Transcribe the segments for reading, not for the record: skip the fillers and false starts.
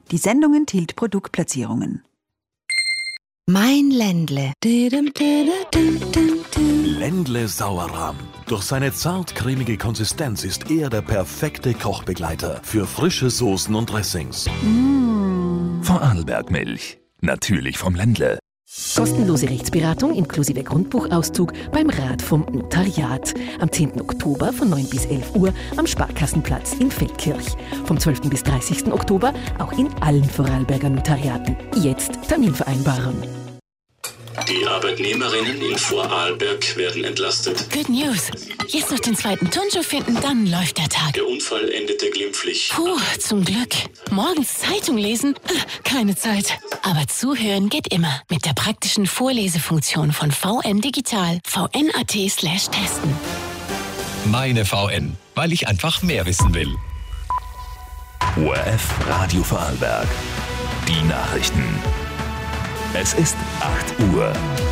Die Sendung enthielt Produktplatzierungen. Mein Ländle. Ländle Sauerrahm. Durch seine zart-cremige Konsistenz ist er der perfekte Kochbegleiter für frische Soßen und Dressings. Vorarlberg-Milch. Natürlich vom Ländle. Kostenlose Rechtsberatung inklusive Grundbuchauszug beim Rat vom Notariat. Am 10. Oktober von 9 bis 11 Uhr am Sparkassenplatz in Feldkirch. Vom 12. bis 30. Oktober auch in allen Vorarlberger Notariaten. Jetzt Termin vereinbaren. Die Arbeitnehmerinnen in Vorarlberg werden entlastet. Good News. Jetzt noch den zweiten Turnschuh finden, dann läuft der Tag. Der Unfall endete glimpflich. Puh, zum Glück. Morgens Zeitung lesen? Keine Zeit. Aber zuhören geht immer. Mit der praktischen Vorlesefunktion von VN Digital. vn.at/testen. Meine VN, weil ich einfach mehr wissen will. ORF Radio Vorarlberg. Die Nachrichten. Es ist 8 Uhr.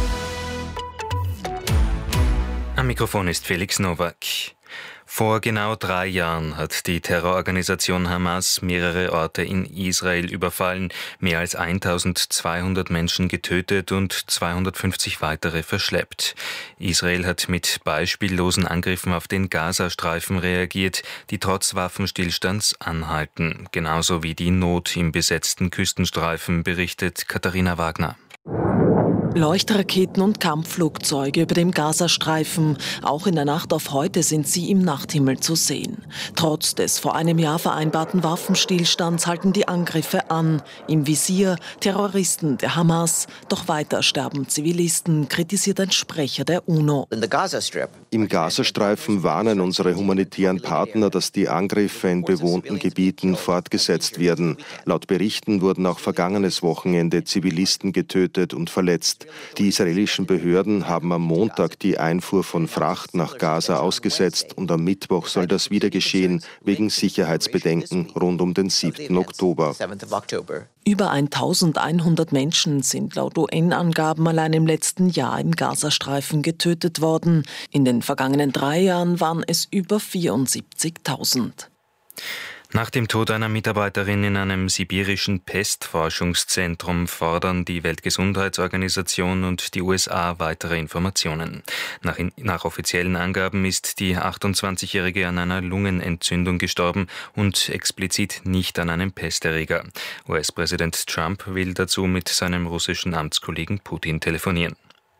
Am Mikrofon ist Felix Nowak. Vor genau 3 Jahren hat die Terrororganisation Hamas mehrere Orte in Israel überfallen, mehr als 1200 Menschen getötet und 250 weitere verschleppt. Israel hat mit beispiellosen Angriffen auf den Gazastreifen reagiert, die trotz Waffenstillstands anhalten. Genauso wie die Not im besetzten Küstenstreifen, berichtet Katharina Wagner. Leuchtraketen und Kampfflugzeuge über dem Gazastreifen. Auch in der Nacht auf heute sind sie im Nachthimmel zu sehen. Trotz des vor einem Jahr vereinbarten Waffenstillstands halten die Angriffe an. Im Visier Terroristen der Hamas. Doch weiter sterben Zivilisten, kritisiert ein Sprecher der UNO. Im Gazastreifen warnen unsere humanitären Partner, dass die Angriffe in bewohnten Gebieten fortgesetzt werden. Laut Berichten wurden auch vergangenes Wochenende Zivilisten getötet und verletzt. Die israelischen Behörden haben am Montag die Einfuhr von Fracht nach Gaza ausgesetzt und am Mittwoch soll das wieder geschehen, wegen Sicherheitsbedenken rund um den 7. Oktober. Über 1100 Menschen sind laut UN-Angaben allein im letzten Jahr im Gazastreifen getötet worden. In den vergangenen 3 Jahren waren es über 74.000. Nach dem Tod einer Mitarbeiterin in einem sibirischen Pestforschungszentrum fordern die Weltgesundheitsorganisation und die USA weitere Informationen. Nach offiziellen Angaben ist die 28-Jährige an einer Lungenentzündung gestorben und explizit nicht an einem Pesterreger. US-Präsident Trump will dazu mit seinem russischen Amtskollegen Putin telefonieren.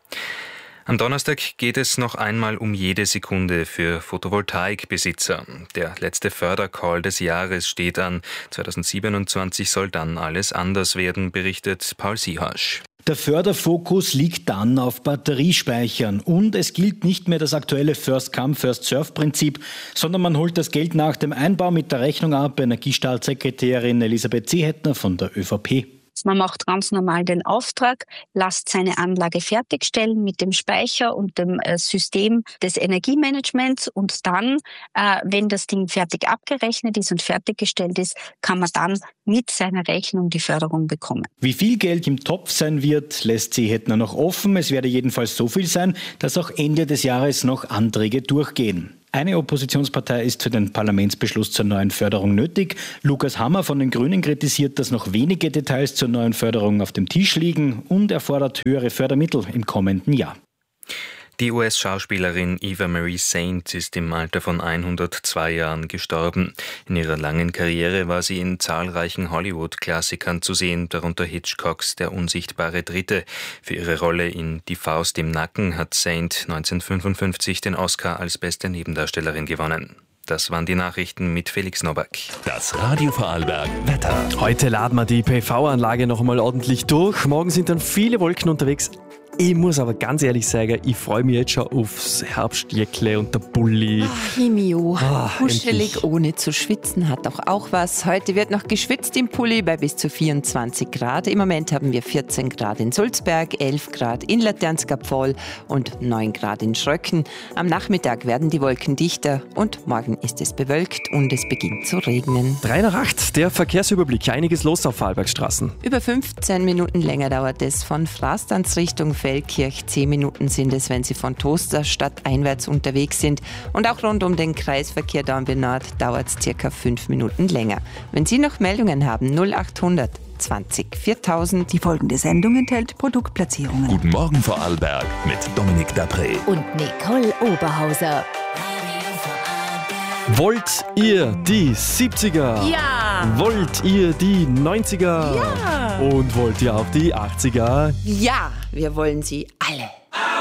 Am Donnerstag geht es noch einmal um jede Sekunde für Photovoltaikbesitzer. Der letzte Fördercall des Jahres steht an. 2027 soll dann alles anders werden, berichtet Paul Siehasch. Der Förderfokus liegt dann auf Batteriespeichern und es gilt nicht mehr das aktuelle First-Come, First-Serve-Prinzip, sondern man holt das Geld nach dem Einbau mit der Rechnung ab. Energiestaatssekretärin Elisabeth Seehettner von der ÖVP. Man macht ganz normal den Auftrag, lässt seine Anlage fertigstellen mit dem Speicher und dem System des Energiemanagements und dann, wenn das Ding fertig abgerechnet ist und fertiggestellt ist, kann man dann mit seiner Rechnung die Förderung bekommen. Wie viel Geld im Topf sein wird, lässt Seehettner noch offen. Es werde jedenfalls so viel sein, dass auch Ende des Jahres noch Anträge durchgehen. Eine Oppositionspartei ist für den Parlamentsbeschluss zur neuen Förderung nötig. Lukas Hammer von den Grünen kritisiert, dass noch wenige Details zur neuen Förderung auf dem Tisch liegen und er fordert höhere Fördermittel im kommenden Jahr. Die US-Schauspielerin Eva Marie Saint ist im Alter von 102 Jahren gestorben. In ihrer langen Karriere war sie in zahlreichen Hollywood-Klassikern zu sehen, darunter Hitchcocks Der unsichtbare Dritte. Für ihre Rolle in Die Faust im Nacken hat Saint 1955 den Oscar als beste Nebendarstellerin gewonnen. Das waren die Nachrichten mit Felix Nowak. Das Radio Vorarlberg Wetter. Heute laden wir die PV-Anlage noch einmal ordentlich durch. Morgen sind dann viele Wolken unterwegs. Ich muss aber ganz ehrlich sagen, ich freue mich jetzt schon aufs Herbstjäckle und der Pulli. Himio, kuschelig ohne zu schwitzen hat doch auch was. Heute wird noch geschwitzt im Pulli bei bis zu 24 Grad. Im Moment haben wir 14 Grad in Sulzberg, 11 Grad in Laternskapvoll und 9 Grad in Schröcken. Am Nachmittag werden die Wolken dichter und morgen ist es bewölkt und es beginnt zu regnen. 3 nach 8, der Verkehrsüberblick. Einiges los auf Vorarlbergstraßen. Über 15 Minuten länger dauert es von Frastanz Richtung Feldkirch. 10 Minuten sind es, wenn Sie von Toasterstadt einwärts unterwegs sind. Und auch rund um den Kreisverkehr Dornbirn Nord dauert es circa 5 Minuten länger. Wenn Sie noch Meldungen haben, 0800 20 4000. Die folgende Sendung enthält Produktplatzierungen. Guten Morgen Vorarlberg mit Dominik Dapré und Nicole Oberhauser. Wollt ihr die 70er? Ja! Wollt ihr die 90er? Ja! Und wollt ihr auch die 80er? Ja, wir wollen sie alle.